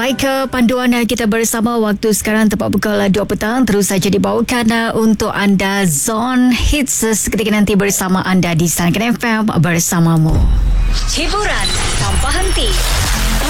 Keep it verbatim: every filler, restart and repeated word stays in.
Baik, ke panduan kita bersama waktu sekarang tepat pukul dua petang terus saja dibawakan uh, untuk anda Zone Hits seketika nanti bersama anda di Sunken F M bersamamu. Hiburan tanpa henti.